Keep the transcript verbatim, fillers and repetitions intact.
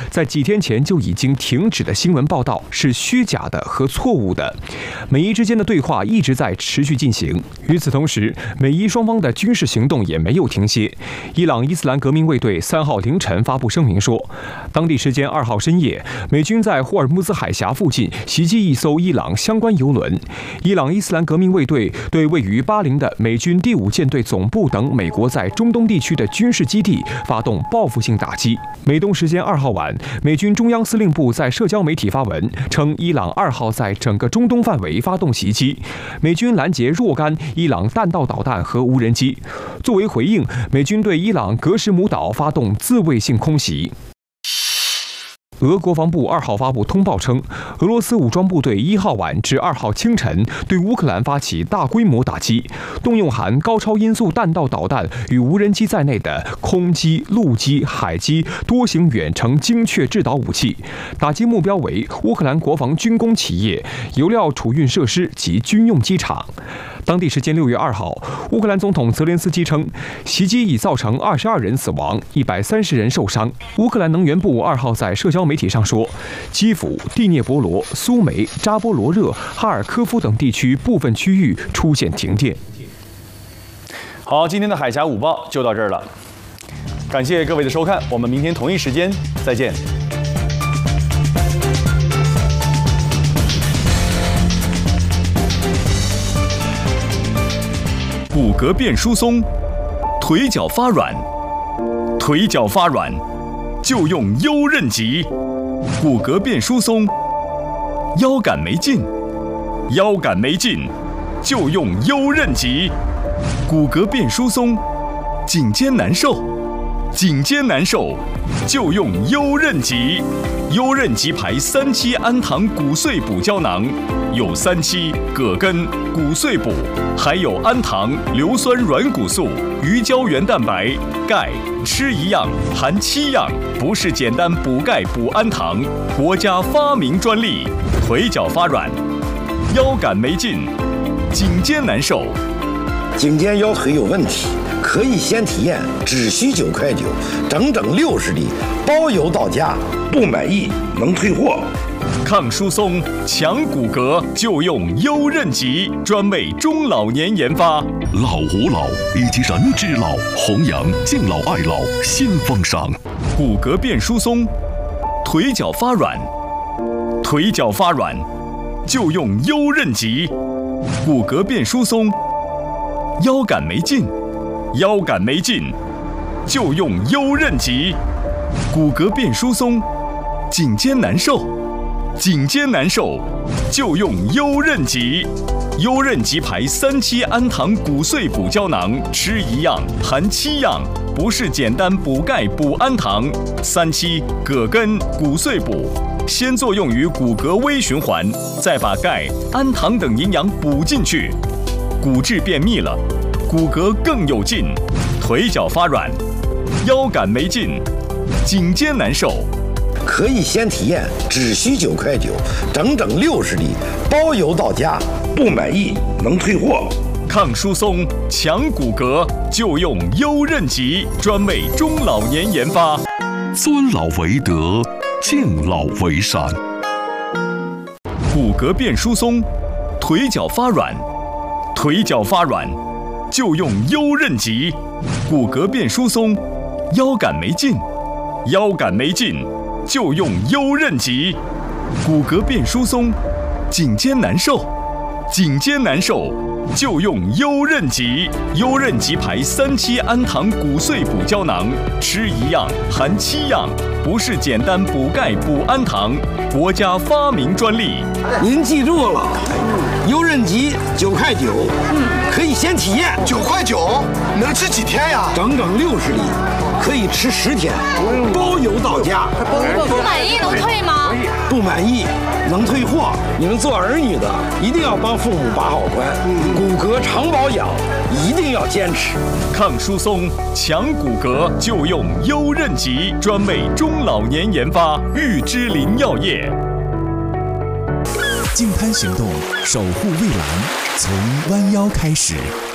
在几天前就已经停止的新闻报道是虚假的和错误的。美伊之间的对话一直在持续进行。与此同时，美伊双方的军事行动也没有停歇。伊朗伊斯兰革命卫队三号凌晨发布声明说，当地时间二号深夜，美军在霍尔木兹海峡附近袭击一艘伊朗相关油轮。伊朗伊斯兰革命卫队对位于巴林的美军第五舰队总部等美国在中东地区的军事基地发动报复性打击。美东时间二号晚，美军中央司令部在社交媒体发文称，伊朗二号在整个中东范围发动袭击，美军拦截若干伊朗弹道导弹和无人机。作为回应，美军对伊朗格什姆岛发动自卫性空袭。俄国防部二号发布通报称，俄罗斯武装部队一号晚至二号清晨对乌克兰发起大规模打击，动用含高超音速弹道导弹与无人机在内的空机、陆基、海基多型远程精确制导武器，打击目标为乌克兰国防军工企业、油料储运设施及军用机场。当地时间六月二号，乌克兰总统泽连斯基称，袭击已造成二十二人死亡，一百三十人受伤。乌克兰能源部二号在社交媒体上说，基辅、第聂伯罗、苏梅、扎波罗热、哈尔科夫等地区部分区域出现停电。 好，今天的海峡午报就到这儿了，感谢各位的收看，我们明天同一时间再见。骨骼变疏松，腿脚发软，腿脚发软就用优韧极。骨骼变疏松，腰杆没劲，腰杆没劲就用优韧极。骨骼变疏松，颈肩难受，颈肩难受就用优韧极。优韧极牌三七氨糖骨碎补胶囊，有三七、葛根、骨碎补，还有氨糖、硫酸软骨素、鱼胶原蛋白、钙，吃一样含七样，不是简单补钙补氨糖，国家发明专利。腿脚发软，腰杆没劲，颈肩难受， 颈肩腰腿有问题，可以先体验，只需九块九，整整六十粒，包邮到家，不满意能退货。 抗疏松、强骨骼就用优韧极，专为中老年研发。 老吾老以及人之老，弘扬敬老爱老新风尚。 骨骼变疏松，腿脚发软，腿脚发软就用优韧极。骨骼变疏松，腰杆没劲，腰杆没劲就用优韧极。骨骼变疏松，颈肩难受，颈肩难受就用优韧极。优韧极牌三七氨糖骨碎补胶囊，吃一样含七样，不是简单补钙补氨糖。三七、葛根、骨碎补，先作用于骨骼微循环，再把钙、氨糖等营养补进去，骨质变密了，骨骼更有劲，腿脚发软，腰杆没劲，颈肩难受。 可以先体验，只需九块九，整整六十粒，包邮到家，不满意能退货。 抗疏松、强骨骼就用优韧极，专为中老年研发。 尊老为德，敬老为善。 骨骼变疏松，腿脚发软，腿脚发软就用优韧极。骨骼变疏松，腰杆没劲，腰杆没劲就用优韧极。骨骼变疏松，颈肩难受，颈肩难受就用优韧极。优韧极牌三七氨糖骨碎补胶囊，吃一样含七样，不是简单补钙补氨糖，国家发明专利。 您记住了，优韧极九块九，可以先体验。 九块九能吃几天呀？ 整整六十粒，可以吃十天，包邮到家。 不满意能退吗？ 不满意能退货。你们做儿女的一定要帮父母把好关，骨骼常保养一定要坚持。 抗疏松、强骨骼就用优韧极，专为中老年研发。玉芝林药业。 净滩行动，守护蔚蓝，从弯腰开始。